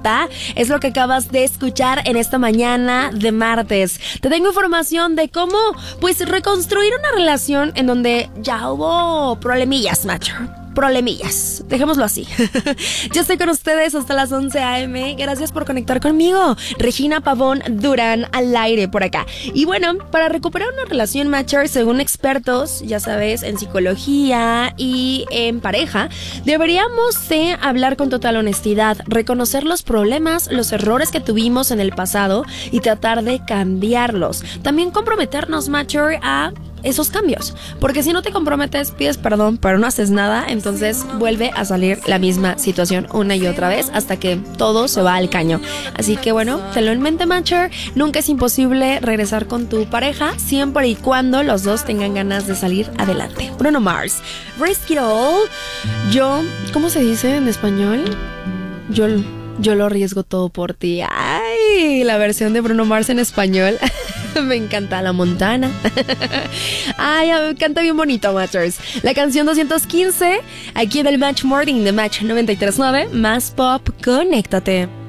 nota es lo que acabas de escuchar en esta mañana de martes. Te tengo información de cómo, pues, reconstruir una relación en donde ya hubo problemillas, macho. Problemillas, dejémoslo así. Yo estoy con ustedes hasta las 11 a.m. Gracias por conectar conmigo. Regina Pavón Durán al aire por acá. Y bueno, para recuperar una relación matcher, según expertos, ya sabes, en psicología y en pareja, deberíamos de hablar con total honestidad, reconocer los problemas, los errores que tuvimos en el pasado y tratar de cambiarlos. También comprometernos, matcher, a esos cambios, porque si no te comprometes, pides perdón, pero no haces nada, entonces vuelve a salir la misma situación una y otra vez hasta que todo se va al caño. Así que bueno, tenlo en mente, matcher. Nunca es imposible regresar con tu pareja, siempre y cuando los dos tengan ganas de salir adelante. Bruno Mars, Risk It All. ¿Cómo se dice en español? Yo lo arriesgo todo por ti. Ay, la versión de Bruno Mars en español. Me encanta la Montana. Ay, canta bien bonito, Matchers. La canción 215, aquí en el Match Morning de Match 93.9, más pop, conéctate.